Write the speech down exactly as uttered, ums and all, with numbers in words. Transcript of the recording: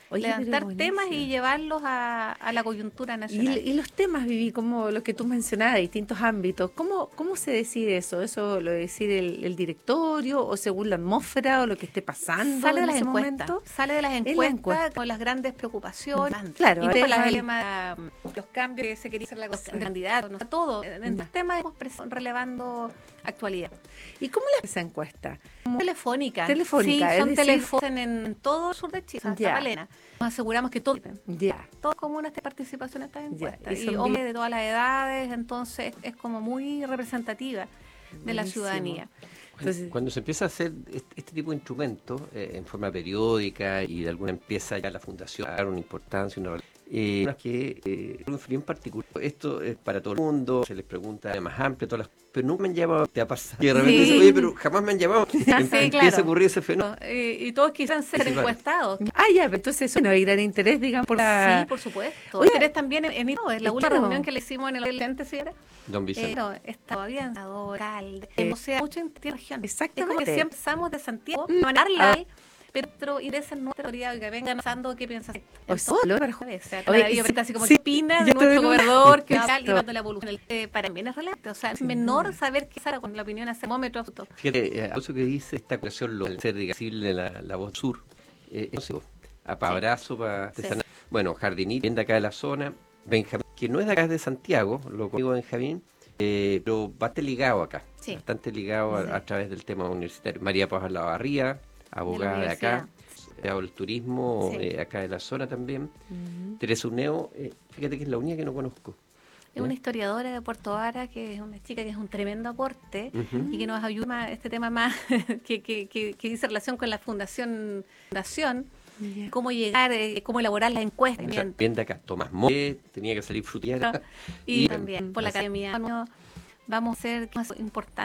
Oye, levantar pero temas y buenísimo. llevarlos a, a la coyuntura nacional. Y, y los temas, Vivi, como los que tú mencionabas, distintos ámbitos, ¿cómo, cómo se decide eso? ¿Eso lo decide el, el directorio o según la atmósfera o lo que esté pasando Sale de en las ese encuestas, momento? sale de las Es la encuestas encuesta. con las grandes preocupaciones, Claro, incluso es las el- temas, los cambios que se quería hacer la cosa de candidatos, ¿no? Todo, en Ya. los temas hemos pres- relevando actualidad. ¿Y cómo le esa encuesta? Telefónica, Telefónica, sí, es son decir, teléfonos en, en todo el sur de Chile, hasta ya, Palena. Nos aseguramos que todo, ya, todas comunas de participación en estas ya. encuestas. Y Y son hombres de todas las edades, entonces es como muy representativa de la buenísimo. ciudadanía. Entonces, Cuando se empieza a hacer este, este tipo de instrumentos eh, en forma periódica y de alguna empieza ya la fundación a dar una importancia, una eh, una que eh, un frío en particular, esto es para todo el mundo, se les pregunta de más amplio, todas las, pero nunca me han llamado, te ha pasado. Y de repente Sí. dicen, oye, pero jamás me han llamado. Sí, Em- empieza claro. a ocurrir ese fenómeno. Eh, y todos quisieran ser Sí, vale. encuestados. ah, ya, pero entonces eso no hay gran interés, digamos, por la... Sí, por supuesto. Oye, Interés también en, en, no, en la última claro. reunión que le hicimos en el Lente, ¿sí era? Don Vicente. Eh, no, estaba bien, alcalde, eh, o sea, mucho en la región. Exactamente. Es como que siempre empezamos de Santiago, Mm, mandarla ah. ahí, pero interesa en nuestra autoridad que vengan pensando qué piensas. O sea, lo perju- O sea, Oye, Oye, sí, así como sí, que opina yo de estoy nuestro en una- gobernador que Exacto. está llevando la evolución. Eh, para mí es relevante, o sea, es menor saber qué sale con la opinión a termómetro. Fíjate, eh, eso que dice esta cuestión, lo del ser digasible la, la voz sur, eh, eso, a pabrazo para Sí. artesanal. Bueno, Jardinito, viene de acá de la zona, Benjamín, que no es de acá, es de Santiago, lo conmigo Benjamín, eh, pero bastante ligado acá, Sí. bastante ligado a, Sí. a través del tema universitario. María Paz Lavarría, abogada de, acá, el turismo Sí. eh, acá de la zona también. Ujú. Teresa Uneo, eh, fíjate que es la única que no conozco. Es una historiadora de Puerto Vara, que es una chica que es un tremendo aporte Ujú. y que nos ayuda a este tema más que, que, que, que dice relación con la fundación, fundación Ya. cómo llegar, eh, cómo elaborar las encuestas. O sea, bien de acá, Tomás Molle, tenía que salir frutillera. Y, y- también por la academia. Vamos a ser más importante.